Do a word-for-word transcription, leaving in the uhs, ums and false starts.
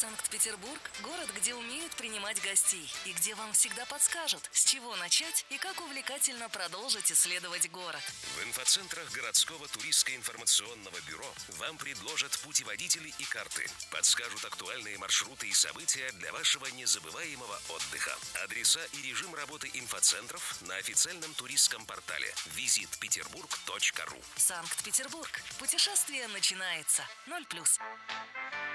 Санкт-Петербург – город, где умеют принимать гостей и где вам всегда подскажут, с чего начать и как увлекательно продолжить исследовать город. В инфоцентрах городского туристско-информационного бюро вам предложат путеводители и карты, подскажут актуальные маршруты и события для вашего незабываемого отдыха. Адреса и режим работы инфоцентров на официальном туристском портале визит петербург точка ру. Санкт-Петербург. Путешествие начинается. Ноль плюс.